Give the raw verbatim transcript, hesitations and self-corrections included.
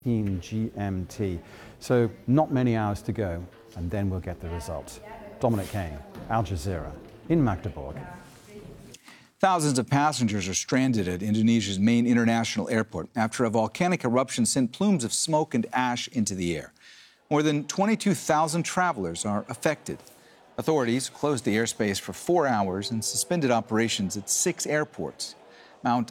G M T. So not many hours to go, and then we'll get the results. Dominic Kane, Al Jazeera, in Magdeburg. Thousands of passengers are stranded at Indonesia's main international airport after a volcanic eruption sent plumes of smoke and ash into the air. More than twenty-two thousand travelers are affected. Authorities closed the airspace for four hours and suspended operations at six airports. Mount